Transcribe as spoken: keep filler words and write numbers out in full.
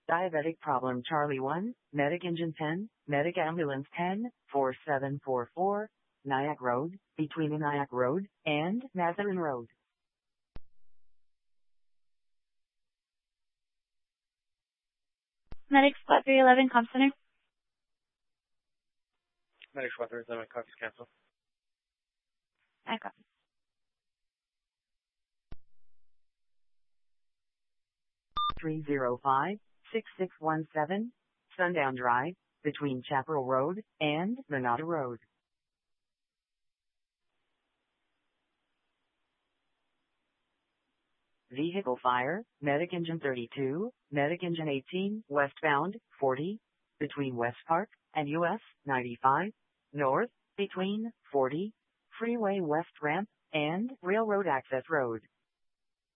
Diabetic problem Charlie one, Medic Engine ten, Medic Ambulance ten, four seven four four, Nyack Road, between Nyack Road and Mazarin Road. Medic Squad three eleven, Comp Center. Medic Squad three eleven, copies cancel. I copy. three zero five, six six one seven, Sundown Drive, between Chaparral Road and Monada Road. Vehicle fire, Medic Engine thirty-two, Medic Engine eighteen, westbound, forty, between West Park and U S ninety-five, north, between forty, Freeway West Ramp and Railroad Access Road.